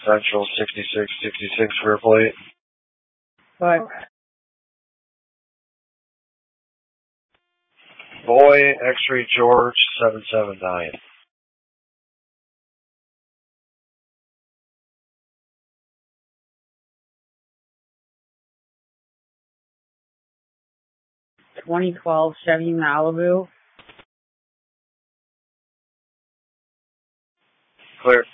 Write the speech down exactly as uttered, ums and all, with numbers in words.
Central sixty-six sixty-six rear plate. What? Boy, X-ray George, seven seven nine. twenty twelve Chevy Malibu. Clear.